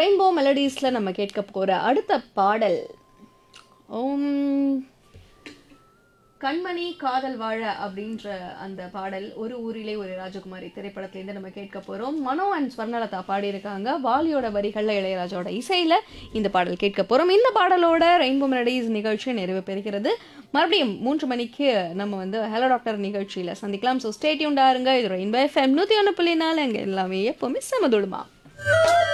Rainbow மெலடிஸில் நம்ம கேட்க போகிற அடுத்த பாடல் கண்மணி காதல் வாழ அப்படின்ற அந்த பாடல் ஒரு ஊரிலே ஒரு ராஜகுமாரி திரைப்படத்துலேருந்து நம்ம கேட்க போகிறோம். மனோ அண்ட் ஸ்வர்ணலதா பாடியிருக்காங்க. வாலியோட வரிகளில் இளையராஜோட இசையில் இந்த பாடல் கேட்க போகிறோம். இந்த பாடலோட ரெயின்போ மெலடிஸ் நிகழ்ச்சி நிறைவு பெறுகிறது. மறுபடியும் 3 மணிக்கு நம்ம ஹலோ டாக்டர் நிகழ்ச்சியில் சந்திக்கலாம். ஸோ ஸ்டே டியூன்டா இருங்க. இது ரெயின்போ FM 101.4 அங்கே எல்லாமே எப்போவுமே சமதுடுமா.